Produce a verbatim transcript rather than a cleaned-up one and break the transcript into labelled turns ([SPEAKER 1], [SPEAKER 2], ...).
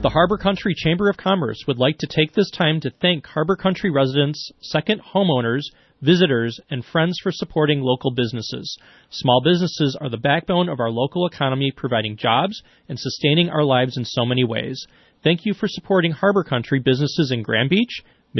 [SPEAKER 1] The Harbor Country Chamber of Commerce would like to take this time to thank Harbor Country residents, second homeowners, visitors, and friends for supporting local businesses. Small businesses are the backbone of our local economy, providing jobs and sustaining our lives in so many ways. Thank you for supporting Harbor Country businesses in Grand Beach,